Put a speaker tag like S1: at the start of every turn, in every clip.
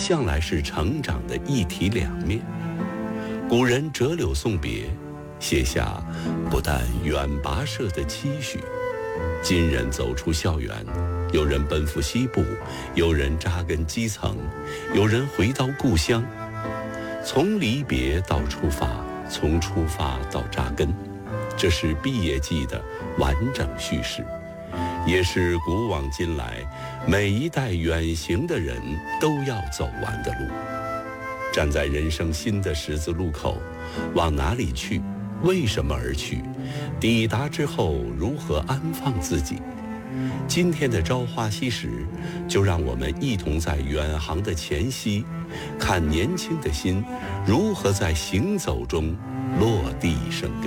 S1: 向来是成长的一体两面。古人折柳送别，写下不但远跋涉的期许，今人走出校园，有人奔赴西部，有人扎根基层，有人回到故乡。从离别到出发，从出发到扎根，这是毕业季的完整叙事，也是古往今来每一代远行的人都要走完的路。站在人生新的十字路口，往哪里去？为什么而去？抵达之后如何安放自己？今天的朝花夕拾，就让我们一同在远航的前夕，看年轻的心如何在行走中落地生根。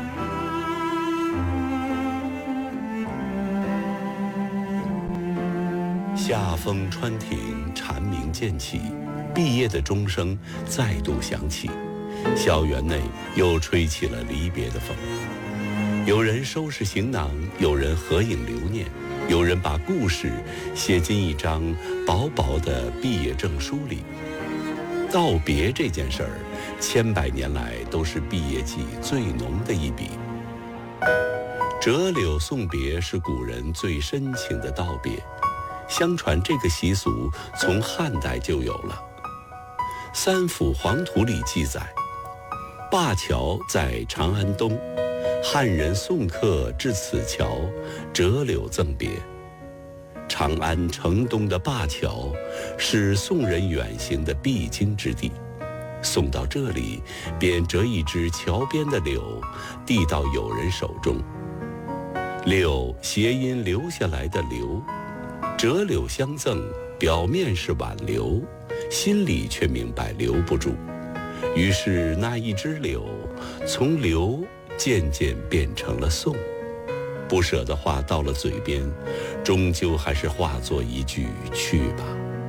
S1: 夏风穿庭，蝉鸣渐起，毕业的钟声再度响起，校园内又吹起了离别的风。有人收拾行囊，有人合影留念，有人把故事写进一张薄薄的毕业证书里。道别这件事儿，千百年来都是毕业季最浓的一笔。折柳送别是古人最深情的道别，相传这个习俗从汉代就有了。三辅黄图里记载，灞桥在长安东，汉人送客至此桥，折柳赠别。长安城东的灞桥是送人远行的必经之地，送到这里便折一枝桥边的柳，递到友人手中。柳谐音留下来的留，折柳相赠，表面是挽留，心里却明白留不住。于是那一枝柳从留渐渐变成了送，不舍的话到了嘴边，终究还是化作一句去吧。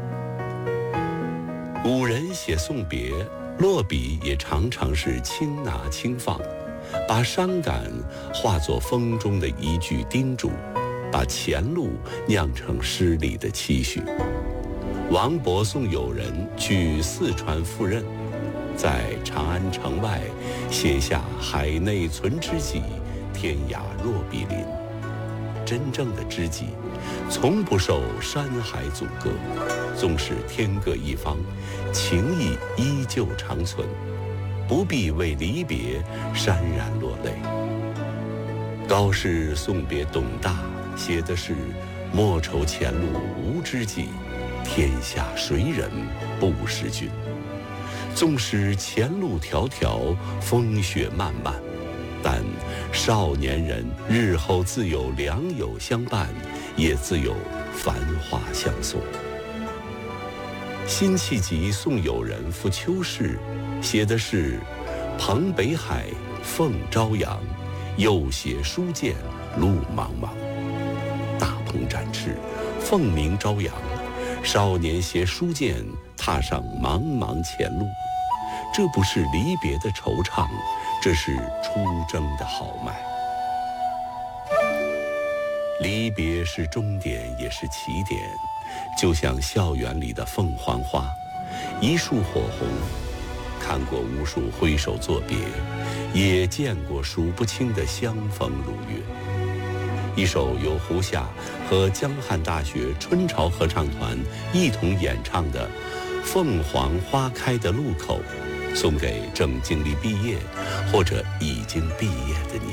S1: 古人写送别，落笔也常常是轻拿轻放，把伤感化作风中的一句叮嘱，把前路酿成诗里的期许。王勃送友人去四川赴任，在长安城外写下海内存知己，天涯若比邻。真正的知己从不受山海阻隔，纵使天各一方，情谊依旧长存，不必为离别潸然落泪。高适送别董大写的是莫愁前路无知己，天下谁人不识君。纵使前路迢迢，风雪漫漫，但少年人日后自有良友相伴，也自有繁华相送。辛弃疾送友人赴秋市，写的是蓬北海，凤朝阳，又携书剑路茫茫。大鹏展翅，凤鸣朝阳，少年携书剑踏上茫茫前路。这不是离别的惆怅，这是出征的豪迈。离别是终点，也是起点，就像校园里的凤凰花，一束火红。看过无数挥手作别，也见过数不清的相逢如约。一首由胡夏和江汉大学春潮合唱团一同演唱的《凤凰花开的路口》，送给正经历毕业或者已经毕业的你。